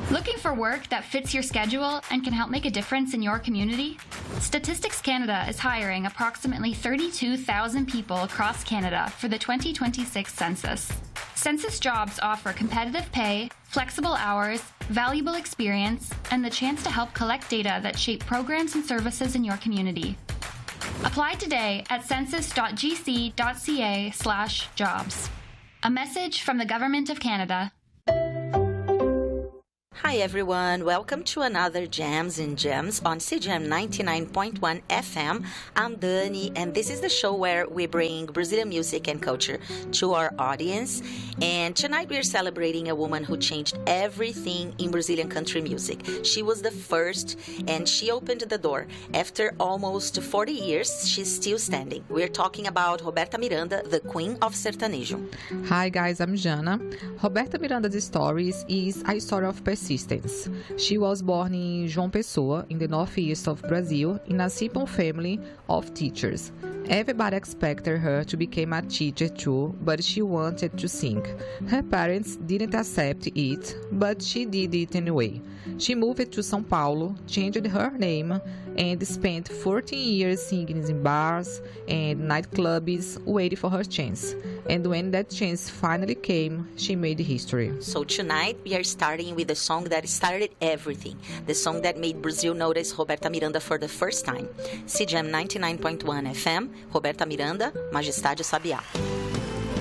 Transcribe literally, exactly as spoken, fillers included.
Looking for work that fits your schedule and can help make a difference in your community? Statistics Canada is hiring approximately thirty-two thousand people across Canada for the twenty twenty-six census. Census jobs offer competitive pay, flexible hours, valuable experience, and the chance to help collect data that shape programs and services in your community. Apply today at census.gc.ca slash jobs. A message from the Government of Canada. Hi everyone, welcome to another Jams and Gems on C G M ninety-nine point one F M. I'm Dani, and this is the show where we bring Brazilian music and culture to our audience. And tonight we are celebrating a woman who changed everything in Brazilian country music. She was the first, and she opened the door. After almost forty years, she's still standing. We're talking about Roberta Miranda, the queen of sertanejo. Hi guys, I'm Jana. Roberta Miranda's story is a story of persistence. She was born in João Pessoa, in the northeast of Brazil, in a simple family of teachers. Everybody expected her to become a teacher too, but she wanted to sing. Her parents didn't accept it, but she did it anyway. She moved to São Paulo, changed her name, and spent fourteen years singing in bars and nightclubs, waiting for her chance. And when that chance finally came, she made history. So tonight we are starting with the song that started everything, the song that made Brazil notice Roberta Miranda for the first time. C G M ninety-nine point one F M, Roberta Miranda, Majestade Sabiá.